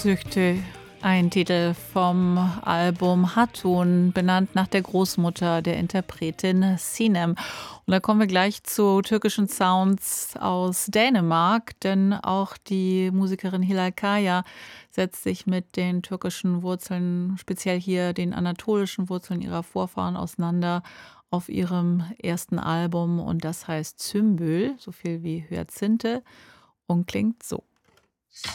Sözlükte, ein Titel vom Album Hatun, benannt nach der Großmutter der Interpretin Sinem. Und da kommen wir gleich zu türkischen Sounds aus Dänemark, denn auch die Musikerin Hilal Kaya setzt sich mit den türkischen Wurzeln, speziell hier den anatolischen Wurzeln ihrer Vorfahren auseinander auf ihrem ersten Album, und das heißt Sümbül, so viel wie Hyazinthe, und klingt so.